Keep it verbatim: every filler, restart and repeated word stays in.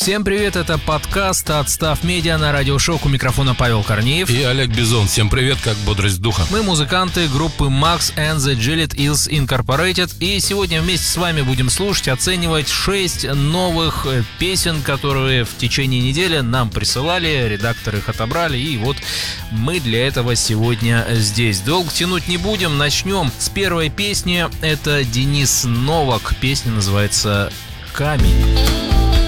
Всем привет, это подкаст «Отстав медиа» на радиошок. У микрофона Павел Корнеев и Олег Бизон. Всем привет, как бодрость духа. Мы музыканты группы Max and the Gillette Hills Incorporated. И сегодня вместе с вами будем слушать, оценивать шесть новых песен, которые в течение недели нам присылали, редакторы их отобрали. И вот мы для этого сегодня здесь. Долго тянуть не будем, начнем с первой песни. Это Денис Новак. Песня называется «Камень».